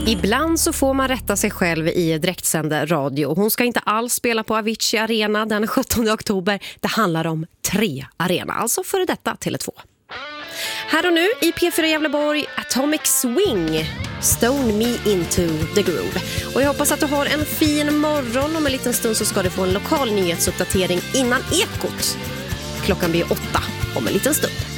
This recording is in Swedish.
Ibland så får man rätta sig själv i direktsänd radio. Hon ska inte alls spela på Avicii Arena den 17 oktober. Det handlar om 3 arena, alltså före detta Tele2. Här och nu i P4 Gävleborg, Atomic Swing, Stone Me Into the Groove. Och jag hoppas att du har en fin morgon. Om en liten stund så ska du få en lokal nyhetsuppdatering innan Ekot. Klockan blir 8 om en liten stund.